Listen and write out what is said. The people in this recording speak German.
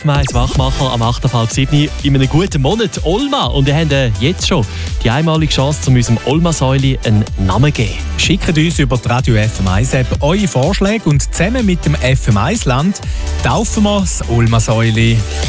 FM1 Wachmacher am 8.7. in einem guten Monat Olma. Und wir haben jetzt schon die einmalige Chance, um unserem Olma-Säule einen Namen zu geben. Schickt uns über die Radio FM1 App eure Vorschläge und zusammen mit dem FM1 Land taufen wir das Olma-Säule.